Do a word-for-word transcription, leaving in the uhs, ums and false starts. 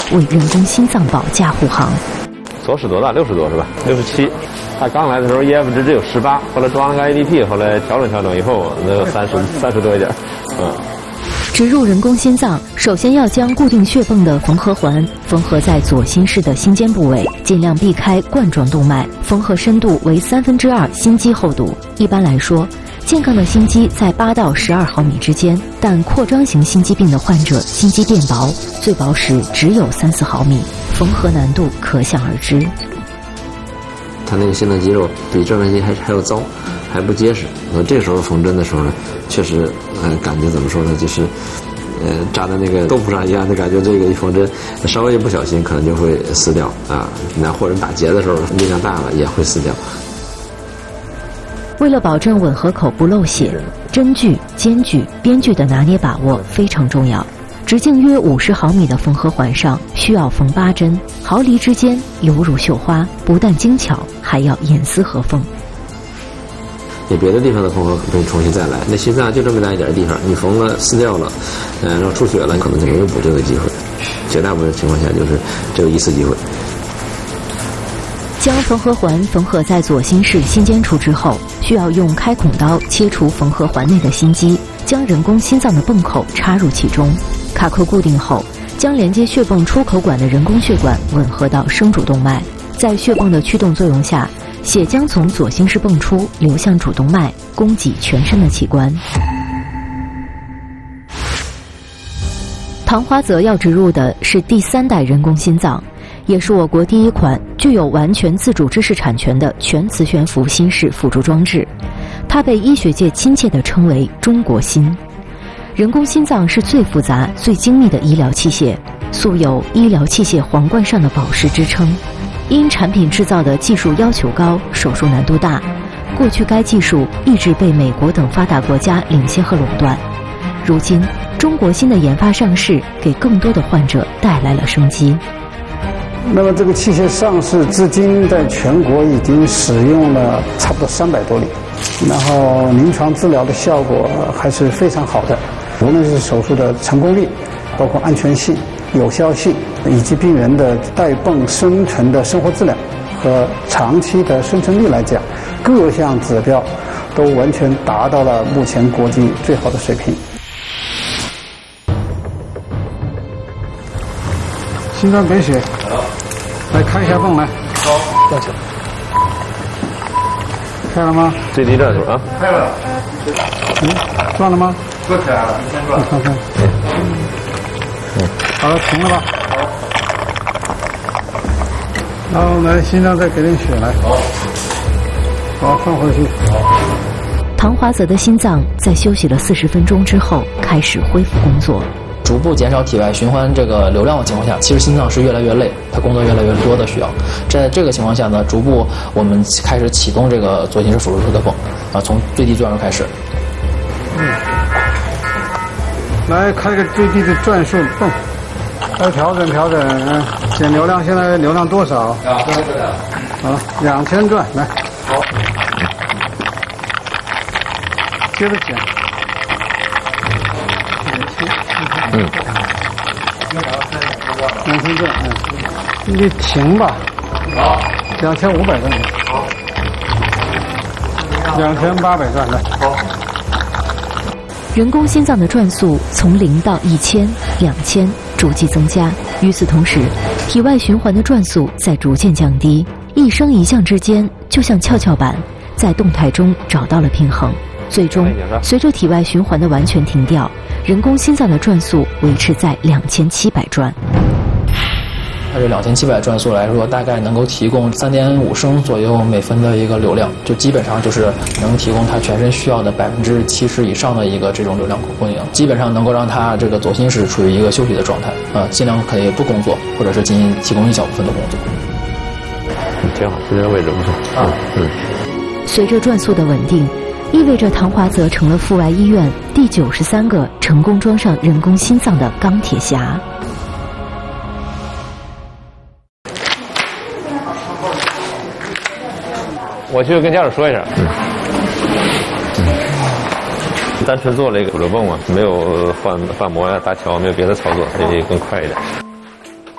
为人工心脏保驾护航。 左室多大？六十多是吧？六十七。他刚来的时候 E F 值只有十八，后来装了个 A D P， 后来调整调整以后能有三十三十多一点。嗯。 植入人工心脏，首先要将固定血泵的缝合环缝合在左心室的心尖部位，尽量避开冠状动脉，缝合深度为三分之二心肌厚度。一般来说，健康的心肌在八到十二毫米之间，但扩张型心肌病的患者心肌变薄，最薄时只有三四毫米，缝合难度可想而知。 他那个心脏肌肉比正常心还还要糟，还不结实。那这时候缝针的时候呢，确实，呃，感觉怎么说呢，就是，呃，扎在那个豆腐上一样的感觉。这个一缝针，稍微一不小心可能就会撕掉啊。那或者打结的时候力量大了也会撕掉。 为了保证吻合口不漏血，针距、间距、边距的拿捏把握非常重要。直径约五十毫米的缝合环上需要缝八针，毫厘之间犹如绣花，不但精巧，还要严丝合缝。 你别的地方的缝合可以重新再来，那心脏就这么大一点地方，你缝了撕掉了，呃，然后出血了，可能就没有补救的机会。绝大部分情况下就是只有一次机会。 将缝合环缝合在左心室心尖处之后，需要用开孔刀切除缝合环内的心肌，将人工心脏的泵口插入其中。卡扣固定后，将连接血泵出口管的人工血管吻合到生主动脉，在血泵的驱动作用下，血将从左心室泵出，流向主动脉，供给全身的器官。唐华泽要植入的是第三代人工心脏，也是我国第一款具有完全自主知识产权的全磁悬浮心室辅助装置，它被医学界亲切地称为中国心。人工心脏是最复杂、最精密的医疗器械，素有医疗器械皇冠上的宝石之称。因产品制造的技术要求高，手术难度大，过去该技术一直被美国等发达国家领先和垄断。如今，中国心的研发上市，给更多的患者带来了生机。 那么这个器械上市至今，在全国已经使用了差不多三百多例，然后临床治疗的效果还是非常好的，无论是手术的成功率，包括安全性、有效性，以及病人的带泵生存的生活质量和长期的生存率来讲，各项指标都完全达到了目前国际最好的水平。心脏给血，来开一下泵来。好，过去。开了吗？ 最低转数啊。 开了。嗯，转了吗？ 转起来了，你先转。 你看看。嗯。好了，停了吧。好。然后来，心脏再给点血来。好。好，放回去。好。 唐华泽的心脏在休息了四十分钟之后，开始恢复工作。 逐步减少体外循环这个流量的情况下，其实心脏是越来越累，它工作越来越多的需要。在这个情况下呢，逐步我们开始启动这个左心室辅助式的泵，啊，从最低转数开始。 嗯。来开个最低的转数泵，来调整调整，嗯，减流量，现在流量多少？ 两千转。 好，两千转，来。 好。 接着减。 嗯， 两千转，嗯，你停吧。 好， 两千五百转。 好， 两千八百转来。 好。 人工心脏的转速从零到一千、两千逐级增加，与此同时，体外循环的转速在逐渐降低，一升一降之间，就像跷跷板，在动态中找到了平衡。最终，随着体外循环的完全停掉，人工心脏的转速维持在两千七百转。 按照两千七百转速来说，大概能够提供三点五升左右每分的一个流量，就基本上就是能提供它全身需要的百分之七十以上的一个这种流量供应，基本上能够让它这个左心室处于一个休息的状态，啊、呃，尽量可以不工作，或者是进行提供一小部分的工作。 嗯，挺好，这个位置不错。啊，嗯。 随着转速的稳定，意味着唐华泽成了阜外医院第九十三个成功装上人工心脏的钢铁侠。 我去跟家长说一下。嗯。单纯做了一个辅助泵嘛，没有换换膜呀、搭桥，没有别的操作，所以更快一点。